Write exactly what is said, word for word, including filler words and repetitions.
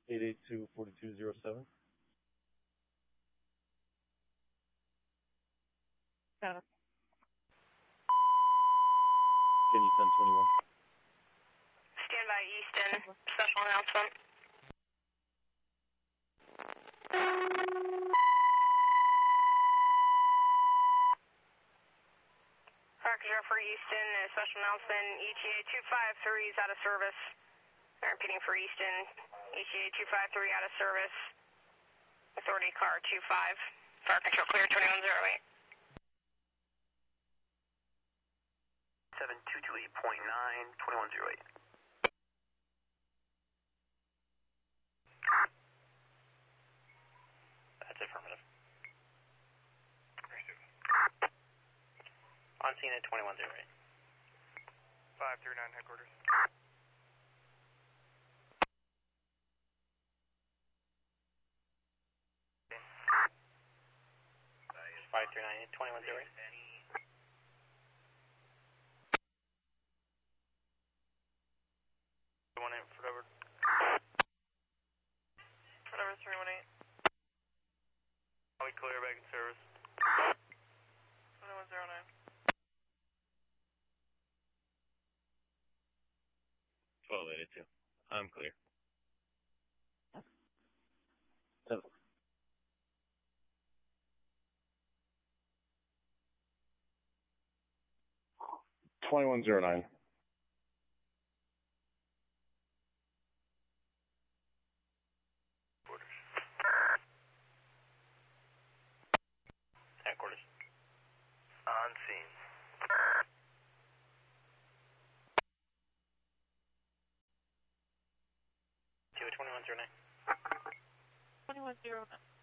eight eight two, four two zero seven. Got it. Can you ten twenty-one? Stand by Easton, special announcement. Fire Control for Easton, a special announcement. E T A two five three is out of service. I'm repeating for Easton. E T A two five three out of service. Authority car two five. Fire Control clear twenty-one zero eight. seven two two eight point nine, twenty-one zero eight. That's affirmative. On scene at twenty-one zero eight. five three nine headquarters. five three nine, twenty-one zero eight. one eight for covered. Whatever, three one eight. We clear back in service. twenty-one zero nine. twelve eighty-two. I'm clear. Seven. twenty-one zero nine. Headquarters. On scene. Two twenty-one zero nine. twenty-one zero nine.